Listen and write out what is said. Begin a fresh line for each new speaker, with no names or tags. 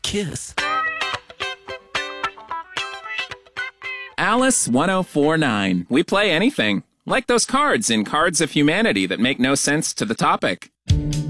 kiss.
Alice 1049. We play anything. Like those cards in Cards of Humanity that make no sense to the topic.